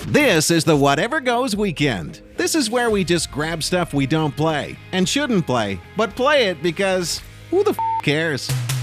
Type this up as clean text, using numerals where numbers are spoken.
This is the Whatever Goes Weekend. This is where we just grab stuff we don't play and shouldn't play, but play it because who the cares?